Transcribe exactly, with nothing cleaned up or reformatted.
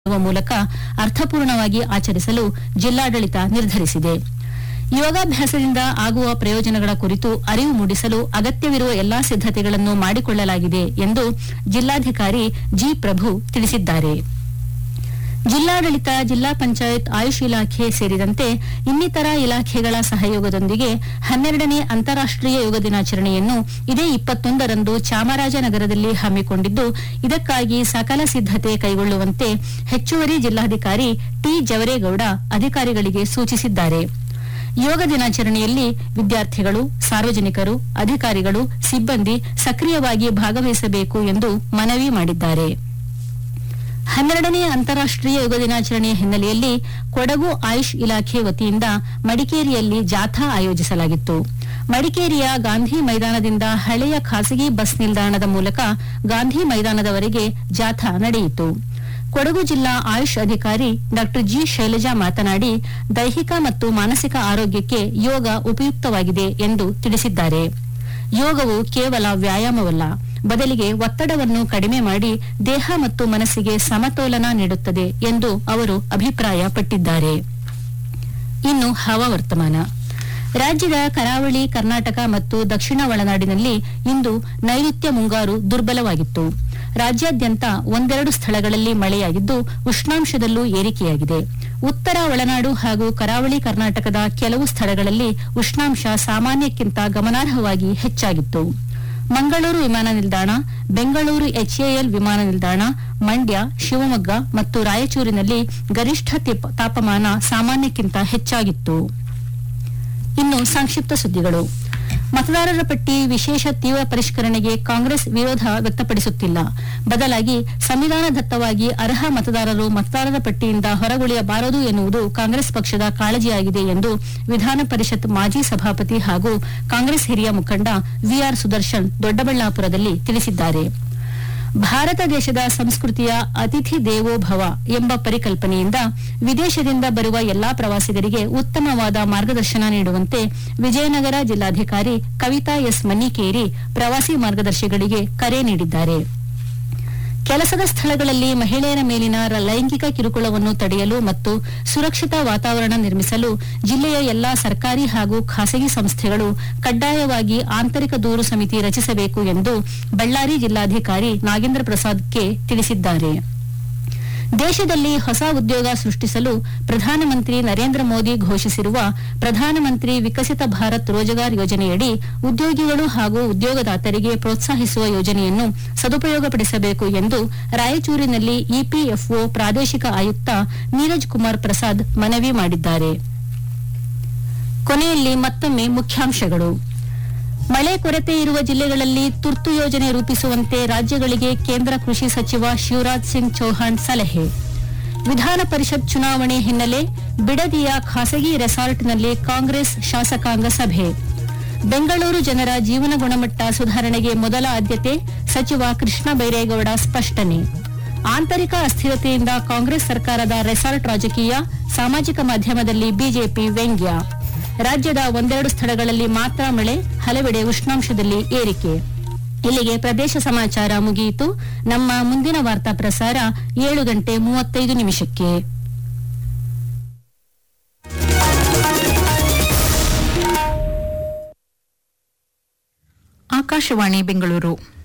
ಮೂಲಕ ಅರ್ಥಪೂರ್ಣವಾಗಿ ಆಚರಿಸಲು ಜಿಲ್ಲಾಡಳಿತ ನಿರ್ಧರಿಸಿದೆ. ಯೋಗಾಭ್ಯಾಸದಿಂದ ಆಗುವ ಪ್ರಯೋಜನಗಳ ಕುರಿತು ಅರಿವು ಮೂಡಿಸಲು ಅಗತ್ಯವಿರುವ ಎಲ್ಲಾ ಸಿದ್ದತೆಗಳನ್ನು ಮಾಡಿಕೊಳ್ಳಲಾಗಿದೆ ಎಂದು ಜಿಲ್ಲಾಧಿಕಾರಿ ಜಿ ಪ್ರಭು ತಿಳಿಸಿದ್ದಾರೆ. ಜಿಲ್ಲಾಡಳಿತ, ಜಿಲ್ಲಾ ಪಂಚಾಯತ್, ಆಯುಷ್ ಇಲಾಖೆ ಸೇರಿದಂತೆ ಇನ್ನಿತರ ಇಲಾಖೆಗಳ ಸಹಯೋಗದೊಂದಿಗೆ ಹನ್ನೆರಡನೇ ಅಂತಾರಾಷ್ಟೀಯ ಯೋಗ ದಿನಾಚರಣೆಯನ್ನು ಇದೇ ಇಪ್ಪತ್ತೊಂದರಂದು ಚಾಮರಾಜನಗರದಲ್ಲಿ ಹಮ್ಮಿಕೊಂಡಿದ್ದು, ಇದಕ್ಕಾಗಿ ಸಕಲ ಸಿದ್ದತೆ ಕೈಗೊಳ್ಳುವಂತೆ ಹೆಚ್ಚುವರಿ ಜಿಲ್ಲಾಧಿಕಾರಿ ಟಿ ಜವರೇಗೌಡ ಅಧಿಕಾರಿಗಳಿಗೆ ಸೂಚಿಸಿದ್ದಾರೆ. ಯೋಗ ದಿನಾಚರಣೆಯಲ್ಲಿ ವಿದ್ಯಾರ್ಥಿಗಳು, ಸಾರ್ವಜನಿಕರು, ಅಧಿಕಾರಿಗಳು, ಸಿಬ್ಬಂದಿ ಸಕ್ರಿಯವಾಗಿ ಭಾಗವಹಿಸಬೇಕು ಎಂದು ಮನವಿ ಮಾಡಿದ್ದಾರೆ. ಹನ್ನೆರಡನೇ ಅಂತಾರಾಷ್ಟೀಯ ಯೋಗ ದಿನಾಚರಣೆಯ ಹಿನ್ನೆಲೆಯಲ್ಲಿ ಕೊಡಗು ಆಯುಷ್ ಇಲಾಖೆ ವತಿಯಿಂದ ಮಡಿಕೇರಿಯಲ್ಲಿ ಜಾಥಾ ಆಯೋಜಿಸಲಾಗಿತ್ತು. ಮಡಿಕೇರಿಯ ಗಾಂಧಿ ಮೈದಾನದಿಂದ ಹಳೆಯ ಖಾಸಗಿ ಬಸ್ ನಿಲ್ದಾಣದ ಮೂಲಕ ಗಾಂಧಿ ಮೈದಾನದವರೆಗೆ ಜಾಥಾ ನಡೆಯಿತು. ಕೊಡಗು ಜಿಲ್ಲಾ ಆಯುಷ್ ಅಧಿಕಾರಿ ಡಾ ಜಿ ಶೈಲಜಾ ಮಾತನಾಡಿ, ದೈಹಿಕ ಮತ್ತು ಮಾನಸಿಕ ಆರೋಗ್ಯಕ್ಕೆ ಯೋಗ ಉಪಯುಕ್ತವಾಗಿದೆ ಎಂದು ತಿಳಿಸಿದ್ದಾರೆ. ಯೋಗವು ಕೇವಲ ವ್ಯಾಯಾಮವಲ್ಲ, ಬದಲಿಗೆ ಒತ್ತಡವನ್ನು ಕಡಿಮೆ ಮಾಡಿ ದೇಹ ಮತ್ತು ಮನಸ್ಸಿಗೆ ಸಮತೋಲನ ನೀಡುತ್ತದೆ ಎಂದು ಅವರು ಅಭಿಪ್ರಾಯಪಟ್ಟಿದ್ದಾರೆ. ಇನ್ನು ಹವಾವರ್ತಮಾನ. ರಾಜ್ಯದ ಕರಾವಳಿ, ಕರ್ನಾಟಕ ಮತ್ತು ದಕ್ಷಿಣ ಒಳನಾಡಿನಲ್ಲಿ ಇಂದು ನೈಋತ್ಯ ಮುಂಗಾರು ದುರ್ಬಲವಾಗಿತ್ತು. ರಾಜ್ಯಾದ್ಯಂತ ಒಂದೆರಡು ಸ್ಥಳಗಳಲ್ಲಿ ಮಳೆಯಾಗಿದ್ದು, ಉಷ್ಣಾಂಶದಲ್ಲೂ ಏರಿಕೆಯಾಗಿದೆ. ಉತ್ತರ ಒಳನಾಡು ಹಾಗೂ ಕರಾವಳಿ ಕರ್ನಾಟಕದ ಕೆಲವು ಸ್ಥಳಗಳಲ್ಲಿ ಉಷ್ಣಾಂಶ ಸಾಮಾನ್ಯಕ್ಕಿಂತ ಗಮನಾರ್ಹವಾಗಿ ಹೆಚ್ಚಾಗಿತ್ತು. ಮಂಗಳೂರು ವಿಮಾನ ನಿಲ್ದಾಣ, ಬೆಂಗಳೂರು ಎಚ್ಎಎಲ್ ವಿಮಾನ ನಿಲ್ದಾಣ, ಮಂಡ್ಯ, ಶಿವಮೊಗ್ಗ ಮತ್ತು ರಾಯಚೂರಿನಲ್ಲಿ ಗರಿಷ್ಠ ತಾಪಮಾನ ಸಾಮಾನ್ಯಕ್ಕಿಂತ ಹೆಚ್ಚಾಗಿತ್ತು. ಇನ್ನು ಸಂಕ್ಷಿಪ್ತ ಸುದ್ದಿಗಳು. ಮತದಾರರ ಪಟ್ಟಿ ವಿಶೇಷ ತೀವ್ರ ಪರಿಷ್ಕರಣೆಗೆ ಕಾಂಗ್ರೆಸ್ ವಿರೋಧ ವ್ಯಕ್ತಪಡಿಸುತ್ತಿಲ್ಲ. ಬದಲಾಗಿ ಸಂವಿಧಾನದತ್ತವಾಗಿ ಅರ್ಹ ಮತದಾರರು ಮತದಾರರ ಪಟ್ಟಿಯಿಂದ ಹೊರಗುಳಿಯಬಾರದು ಎನ್ನುವುದು ಕಾಂಗ್ರೆಸ್ ಪಕ್ಷದ ಕಾಳಜಿಯಾಗಿದೆ ಎಂದು ವಿಧಾನ ಪರಿಷತ್ ಮಾಜಿ ಸಭಾಪತಿ ಹಾಗೂ ಕಾಂಗ್ರೆಸ್ ಹಿರಿಯ ಮುಖಂಡ ವಿಆರ್ ಸುದರ್ಶನ್ ದೊಡ್ಡಬಳ್ಳಾಪುರದಲ್ಲಿ ತಿಳಿಸಿದ್ದಾರೆ. ಭಾರತ ದೇಶದ ಸಂಸ್ಕೃತಿಯ ಅತಿಥಿ ದೇವೋ ಭವ ಎಂಬ ಪರಿಕಲ್ಪನೆಯಿಂದ ವಿದೇಶದಿಂದ ಬರುವ ಎಲ್ಲಾ ಪ್ರವಾಸಿಗರಿಗೆ ಉತ್ತಮವಾದ ಮಾರ್ಗದರ್ಶನ ನೀಡುವಂತೆ ವಿಜಯನಗರ ಜಿಲ್ಲಾಧಿಕಾರಿ ಕವಿತಾ ಎಸ್ ಮನ್ನಿಕೇರಿ ಪ್ರವಾಸಿ ಮಾರ್ಗದರ್ಶಿಗಳಿಗೆ ಕರೆ ನೀಡಿದ್ದಾರೆ. ಕೆಲಸದ ಸ್ಥಳಗಳಲ್ಲಿ ಮಹಿಳೆಯರ ಮೇಲಿನ ಲೈಂಗಿಕ ಕಿರುಕುಳವನ್ನು ತಡೆಯಲು ಮತ್ತು ಸುರಕ್ಷಿತ ವಾತಾವರಣ ನಿರ್ಮಿಸಲು ಜಿಲ್ಲೆಯ ಎಲ್ಲಾ ಸರ್ಕಾರಿ ಹಾಗೂ ಖಾಸಗಿ ಸಂಸ್ಥೆಗಳು ಕಡ್ಡಾಯವಾಗಿ ಆಂತರಿಕ ದೂರು ಸಮಿತಿ ರಚಿಸಬೇಕು ಎಂದು ಬಳ್ಳಾರಿ ಜಿಲ್ಲಾಧಿಕಾರಿ ನಾಗೇಂದ್ರ ಪ್ರಸಾದ್ಗೆ ತಿಳಿಸಿದ್ದಾರೆ. ದೇಶದಲ್ಲಿ ಹೊಸ ಉದ್ಯೋಗ ಸೃಷ್ಟಿಸಲು ಪ್ರಧಾನಮಂತ್ರಿ ನರೇಂದ್ರ ಮೋದಿ ಘೋಷಿಸಿರುವ ಪ್ರಧಾನಮಂತ್ರಿ ವಿಕಸಿತ ಭಾರತ್ ರೋಜಗಾರ್ ಯೋಜನೆಯಡಿ ಉದ್ಯೋಗಿಗಳು ಹಾಗೂ ಉದ್ಯೋಗದಾತರಿಗೆ ಪ್ರೋತ್ಸಾಹಿಸುವ ಯೋಜನೆಯನ್ನು ಸದುಪಯೋಗಪಡಿಸಬೇಕು ಎಂದು ರಾಯಚೂರಿನಲ್ಲಿ ಇಪಿಎಫ್ಒ ಪ್ರಾದೇಶಿಕ ಆಯುಕ್ತ ನೀರಜ್ ಕುಮಾರ್ ಪ್ರಸಾದ್ ಮನವಿ ಮಾಡಿದ್ದಾರೆ. ಕೊನೆಯಲ್ಲಿ ಮತ್ತೊಮ್ಮೆ ಮುಖ್ಯಾಂಶಗಳು. ಮಳೆ ಕೊರತೆ ಇರುವ ಜಿಲ್ಲೆಗಳಲ್ಲಿ ತುರ್ತು ಯೋಜನೆ ರೂಪಿಸುವಂತೆ ರಾಜ್ಯಗಳಿಗೆ ಕೇಂದ್ರ ಕೃಷಿ ಸಚಿವ ಶಿವರಾಜ್ ಸಿಂಗ್ ಚೌಹಾಣ್ ಸಲಹೆ. ವಿಧಾನ ಪರಿಷತ್ ಚುನಾವಣೆ ಹಿನ್ನೆಲೆ ಬಿಡದಿಯ ಖಾಸಗಿ ರೆಸಾರ್ಟ್ನಲ್ಲಿ ಕಾಂಗ್ರೆಸ್ ಶಾಸಕಾಂಗ ಸಭೆ. ಬೆಂಗಳೂರು ಜನರ ಜೀವನ ಗುಣಮಟ್ಟ ಸುಧಾರಣೆಗೆ ಮೊದಲ ಆದ್ಯತೆ, ಸಚಿವ ಕೃಷ್ಣ ಬೈರೇಗೌಡ ಸ್ಪಷ್ಟನೆ. ಆಂತರಿಕ ಅಸ್ಥಿರತೆಯಿಂದ ಕಾಂಗ್ರೆಸ್ ಸರ್ಕಾರದ ರೆಸಾರ್ಟ್ ರಾಜಕೀಯ, ಸಾಮಾಜಿಕ ಮಾಧ್ಯಮದಲ್ಲಿ ಬಿಜೆಪಿ ವ್ಯಂಗ್ಯ. ರಾಜ್ಯದ ಒಂದೆರಡು ಸ್ಥಳಗಳಲ್ಲಿ ಮಾತ್ರ ಮಳೆ, ಹಲವೆಡೆ ಉಷ್ಣಾಂಶದಲ್ಲಿ ಏರಿಕೆ. ಇಲ್ಲಿಗೆ ಪ್ರದೇಶ ಸಮಾಚಾರ ಮುಗಿಯಿತು. ನಮ್ಮ ಮುಂದಿನ ವಾರ್ತಾ ಪ್ರಸಾರ ಏಳು ಗಂಟೆ ಮೂವತ್ತೈದು ನಿಮಿಷಕ್ಕೆ. ಆಕಾಶವಾಣಿ ಬೆಂಗಳೂರು.